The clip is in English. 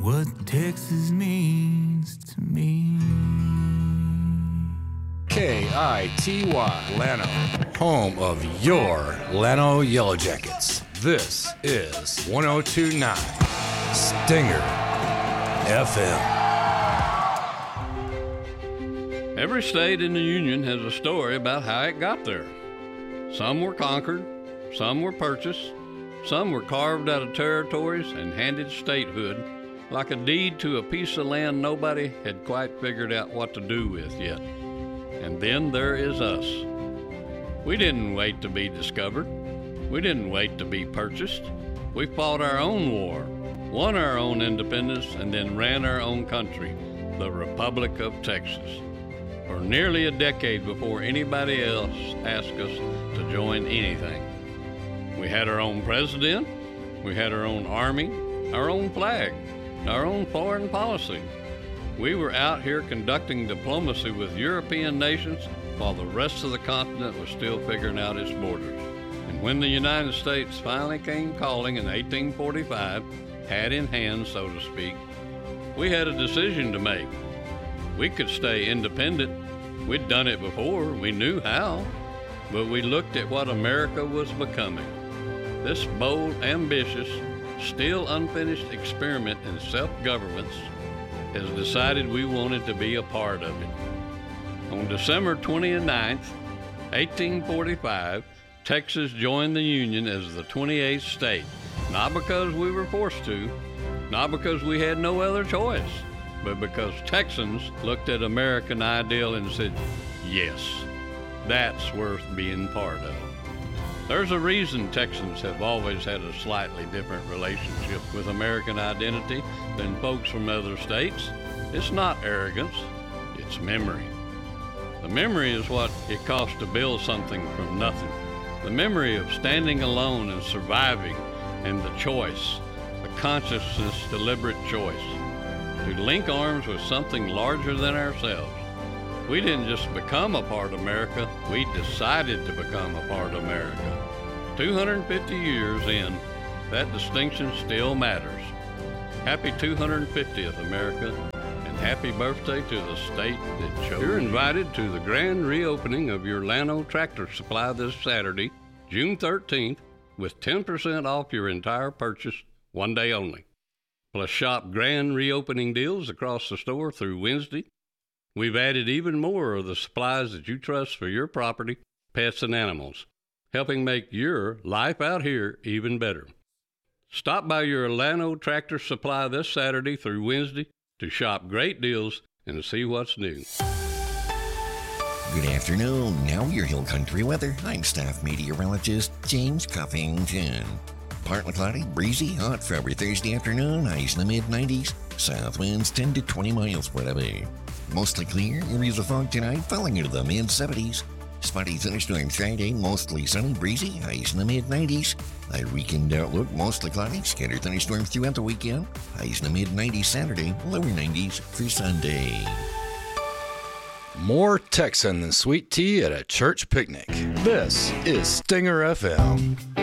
what Texas means to me. KITY Llano, home of your Llano Yellow Jackets. This is 102.9 Stinger FM. Every state in the Union has a story about how it got there. Some were conquered, some were purchased, some were carved out of territories and handed statehood like a deed to a piece of land nobody had quite figured out what to do with yet. And then there is us. We didn't wait to be discovered. We didn't wait to be purchased. We fought our own war, won our own independence, and then ran our own country, the Republic of Texas, for nearly a decade before anybody else asked us to join anything. We had our own president, we had our own army, our own flag, our own foreign policy. We were out here conducting diplomacy with European nations while the rest of the continent was still figuring out its borders. And when the United States finally came calling in 1845, hat in hand, so to speak, we had a decision to make. We could stay independent. We'd done it before. We knew how. But we looked at what America was becoming. This bold, ambitious, still unfinished experiment in self-governance has decided we wanted to be a part of it. On December 29th, 1845, Texas joined the Union as the 28th state, not because we were forced to, not because we had no other choice, but because Texans looked at American ideal and said, yes, that's worth being part of. There's a reason Texans have always had a slightly different relationship with American identity than folks from other states. It's not arrogance, it's memory. The memory is what it costs to build something from nothing. The memory of standing alone and surviving, and the choice, the conscious, deliberate choice, to link arms with something larger than ourselves. We didn't just become a part of America, we decided to become a part of America. 250 years in, that distinction still matters. Happy 250th, America, and happy birthday to the state that chose. You're invited to the grand reopening of your Llano Tractor Supply this Saturday, June 13th, with 10% off your entire purchase, one day only. Plus shop grand reopening deals across the store through Wednesday. We've added even more of the supplies that you trust for your property, pets, and animals, helping make your life out here even better. Stop by your Llano Tractor Supply this Saturday through Wednesday to shop great deals and see what's new. Good afternoon. Now your Hill Country weather. I'm staff meteorologist James Cuffington. Partly cloudy, breezy, hot for every Thursday afternoon, highs in the mid-90s. South winds 10 to 20 miles per hour. Mostly clear, areas of fog tonight falling into the mid-70s. Spotty thunderstorm Friday, mostly sunny, breezy, highs in the mid-90s. Our weekend outlook, mostly cloudy, scattered thunderstorms throughout the weekend. Highs in the mid-90s Saturday, lower 90s for Sunday. More Texan than sweet tea at a church picnic. This is Stinger FM.